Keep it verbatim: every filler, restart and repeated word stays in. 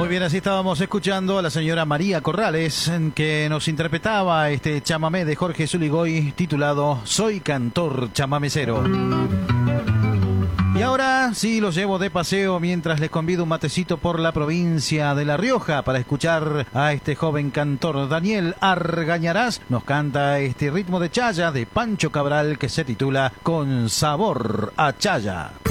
bien, así estábamos escuchando a la señora María Corrales, que nos interpretaba este chamamé de Jorge Zuligoy titulado Soy cantor chamamecero. Y ahora sí los llevo de paseo mientras les convido un matecito por la provincia de La Rioja para escuchar a este joven cantor. Daniel Argañarás nos canta este ritmo de chaya de Pancho Cabral que se titula Con sabor a chaya.